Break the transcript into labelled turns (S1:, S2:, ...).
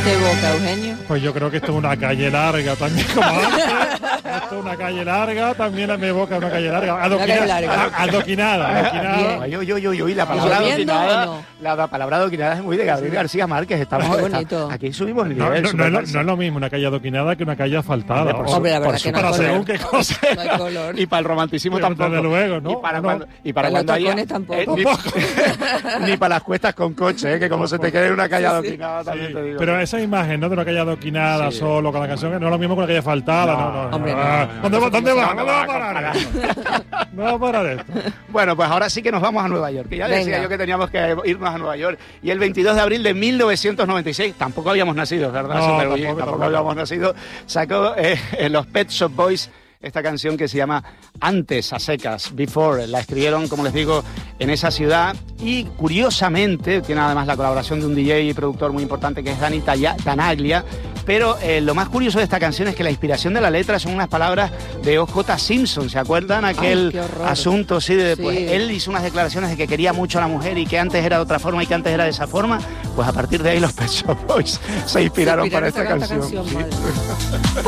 S1: te evoca, Eugenio?
S2: Pues yo creo que esto es una calle larga también, como antes. Esto es una calle larga, también me evoca una calle larga. Adoquinada.
S3: Oye, la palabra adoquinada, la palabra adoquinada es muy de Gabriel García Márquez. Estamos aquí subimos el nivel.
S2: No es lo mismo una calle adoquinada que una calle asfaltada.
S1: Hombre, la verdad que no hay color.
S2: Según qué cosa.
S1: No hay color.
S3: Y para el romanticismo tampoco.
S2: Desde luego, ¿no?
S3: Y para cuando
S1: los
S3: haya...
S1: tacones tampoco.
S3: Ni para las cuestas con coche, que como se te quede una calle adoquinada también te digo.
S2: Pero esa imagen, ¿no? De una calle adoquinada solo con la canción, no es lo mismo que una calle asfaltada. No.
S1: Hombre,
S2: ¿Dónde va a parar? No va a parar esto.
S3: Bueno, pues ahora sí que nos vamos a Nueva York, que ya decía yo que teníamos que irnos a Nueva York. Y el 22 de abril de 1996, tampoco habíamos nacido, ¿verdad?
S2: No,
S3: tampoco habíamos nacido. Sacó los Pet Shop Boys esta canción que se llama Antes, a secas, Before. La escribieron, como les digo, en esa ciudad y curiosamente tiene además la colaboración de un DJ y productor muy importante que es Danny Tanaglia. Pero lo más curioso de esta canción es que la inspiración de la letra son unas palabras de O.J. Simpson. ¿Se acuerdan? Aquel asunto, pues él hizo unas declaraciones de que quería mucho a la mujer y que antes era de otra forma y que antes era de esa forma. Pues a partir de ahí los Pet Shop Boys se inspiraron para esta canción.